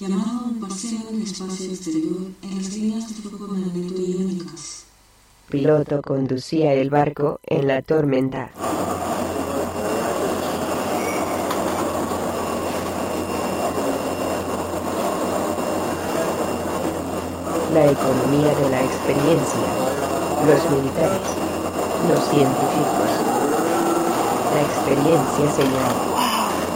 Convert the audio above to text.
llamado un paseo en el espacio exterior en las líneas de flujo magnético iónicas. Piloto conducía el barco en la tormenta. La economía de la experiencia, los militares, los científicos. La experiencia señal.